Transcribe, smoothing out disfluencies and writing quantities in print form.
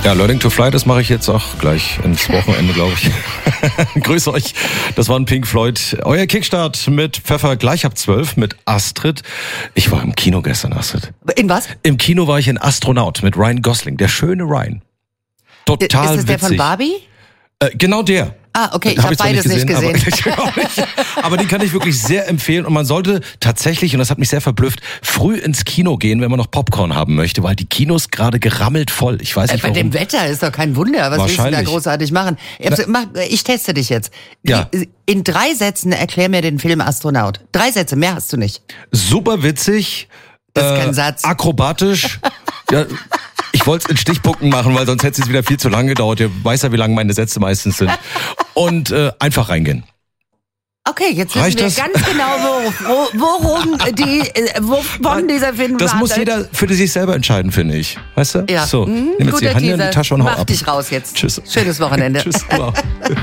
Ja, Learning to Fly, das mache ich jetzt auch gleich ins Wochenende, glaube ich. Grüß euch, das war ein Pink Floyd. Euer Kickstart mit Pfeffer gleich ab 12 mit Astrid. Ich war im Kino gestern, Astrid. In was? Im Kino war ich in Astronaut mit Ryan Gosling, der schöne Ryan. Total witzig. Ist das der von Barbie? Genau der. Ah, okay, ich habe beides nicht gesehen. Aber den kann ich wirklich sehr empfehlen. Und man sollte tatsächlich, und das hat mich sehr verblüfft, früh ins Kino gehen, wenn man noch Popcorn haben möchte, weil die Kinos gerade gerammelt voll. Ich weiß nicht warum. Bei dem Wetter ist doch kein Wunder. Was willst du da großartig machen? Ich teste dich jetzt. Ja. In 3 Sätzen erklär mir den Film Astronaut. 3 Sätze, mehr hast du nicht. Super witzig. Das ist kein Satz. Akrobatisch. Ja, ich wollte es in Stichpunkten machen, weil sonst hätte es wieder viel zu lange gedauert. Ihr weiß ja, wie lang meine Sätze meistens sind. Und einfach reingehen. Okay, jetzt wissen wir ganz genau, wovon dieser Film war. Das muss jeder für sich selber entscheiden, finde ich. Weißt du? Ja. So, nimm jetzt die Hand in die Tasche und hau ab. Mach dich raus jetzt. Tschüss. Schönes Wochenende. Tschüss. Wow.